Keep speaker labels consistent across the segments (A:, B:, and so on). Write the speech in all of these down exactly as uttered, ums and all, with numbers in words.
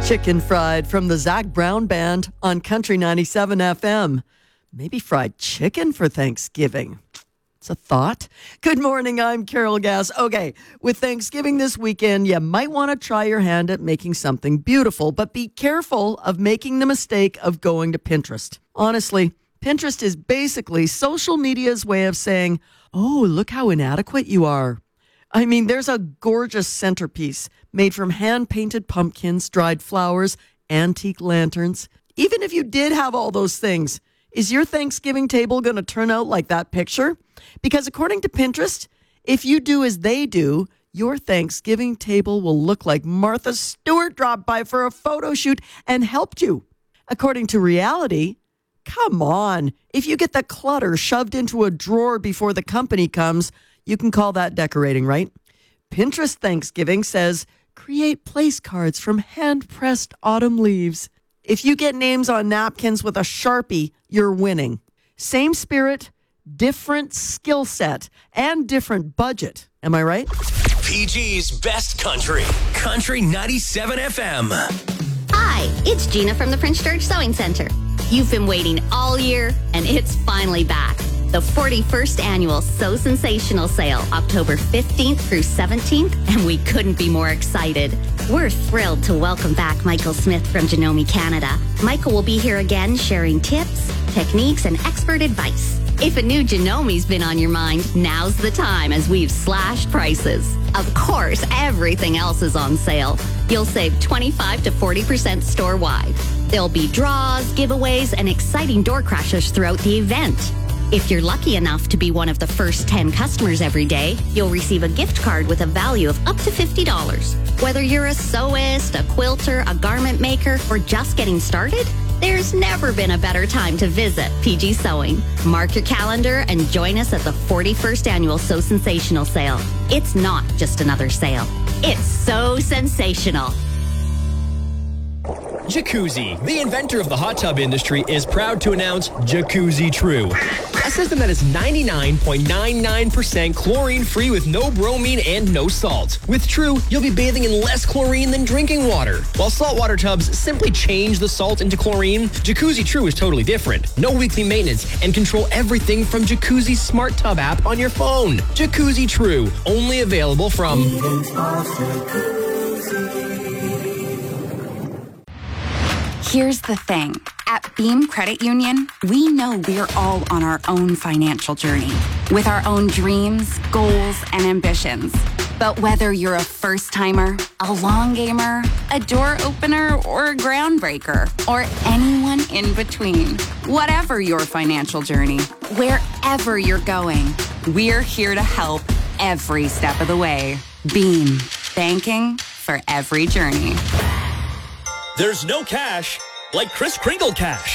A: Chicken Fried from the Zach Brown Band on Country ninety-seven F M. Maybe fried chicken for Thanksgiving. It's a thought. Good morning, I'm Carol Gass. Okay, with Thanksgiving this weekend, you might want to try your hand at making something beautiful, but be careful of making the mistake of going to Pinterest. Honestly, Pinterest is basically social media's way of saying, oh, look how inadequate you are. I mean, there's a gorgeous centerpiece made from hand-painted pumpkins, dried flowers, antique lanterns. Even if you did have all those things, is your Thanksgiving table going to turn out like that picture? Because according to Pinterest, if you do as they do, your Thanksgiving table will look like Martha Stewart dropped by for a photo shoot and helped you. According to reality, come on. If you get the clutter shoved into a drawer before the company comes, you can call that decorating, right? Pinterest Thanksgiving says, create place cards from hand-pressed autumn leaves. If you get names on napkins with a Sharpie, you're winning. Same spirit, different skill set, and different budget. Am I right?
B: P G's Best Country. Country ninety-seven F M.
C: Hi, it's Gina from the Prince George Sewing Center. You've been waiting all year, and it's finally back. The forty-first Annual Sew Sensational Sale, October fifteenth through seventeenth, and we couldn't be more excited. We're thrilled to welcome back Michael Smith from Janome Canada. Michael will be here again sharing tips, techniques, and expert advice. If a new Janome's been on your mind, now's the time as we've slashed prices. Of course, everything else is on sale. You'll save twenty-five to forty percent store-wide. There'll be draws, giveaways, and exciting door crashers throughout the event. If you're lucky enough to be one of the first ten customers every day, you'll receive a gift card with a value of up to fifty dollars. Whether you're a sewist, a quilter, a garment maker, or just getting started, there's never been a better time to visit P G Sewing. Mark your calendar and join us at the forty-first Annual Sew Sensational Sale. It's not just another sale. It's so sensational.
D: Jacuzzi, the inventor of the hot tub industry, is proud to announce Jacuzzi True, a system that is ninety-nine point nine nine percent chlorine-free with no bromine and no salt. With True, you'll be bathing in less chlorine than drinking water. While saltwater tubs simply change the salt into chlorine, Jacuzzi True is totally different. No weekly maintenance and control everything from Jacuzzi's smart tub app on your phone. Jacuzzi True, only available from...
E: Here's the thing. At Beam Credit Union, we know we're all on our own financial journey with our own dreams, goals, and ambitions. But whether you're a first-timer, a long gamer, a door opener, or a groundbreaker, or anyone in between, whatever your financial journey, wherever you're going, we're here to help every step of the way. Beam, banking for every journey.
D: There's no cash like Kris Kringle Cash.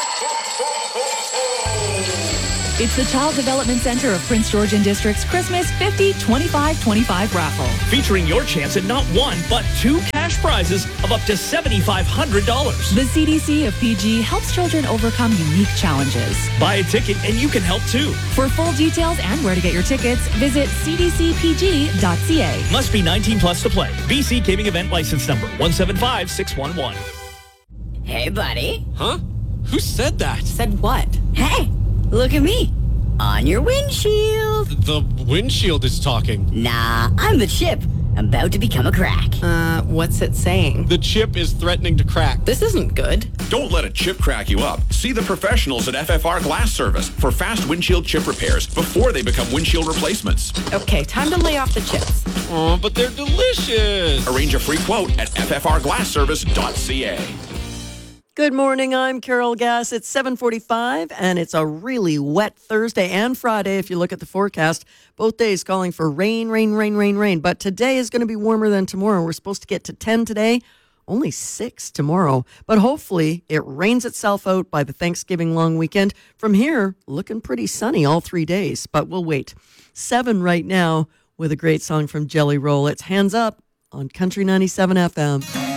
F: It's the Child Development Center of Prince George and District's Christmas fifty twenty-five twenty-five raffle.
D: Featuring your chance at not one, but two cash prizes of up to seven thousand five hundred dollars.
F: The C D C of P G helps children overcome unique challenges.
D: Buy a ticket and you can help too.
F: For full details and where to get your tickets, visit c d c p g dot c a.
D: Must be nineteen plus to play. B C Gaming Event License Number one seven five six one one.
G: Hey, buddy.
H: Huh? Who said that?
G: Said what? Hey, look at me. On your windshield.
H: The windshield is talking.
G: Nah, I'm the chip. I'm about to become a crack.
I: Uh, what's it saying?
H: The chip is threatening to crack.
I: This isn't good.
J: Don't let a chip crack you up. See the professionals at F F R Glass Service for fast windshield chip repairs before they become windshield replacements.
I: Okay, time to lay off the chips.
H: Oh, but they're delicious.
J: Arrange a free quote at f f r glass service dot c a.
A: Good morning, I'm Carol Gass. It's seven forty-five, and it's a really wet Thursday and Friday if you look at the forecast. Both days calling for rain, rain, rain, rain, rain. But today is going to be warmer than tomorrow. We're supposed to get to ten today, only six tomorrow. But hopefully it rains itself out by the Thanksgiving long weekend. From here, looking pretty sunny all three days, but we'll wait. Seven right now with a great song from Jelly Roll. It's Hands Up on Country ninety-seven F M.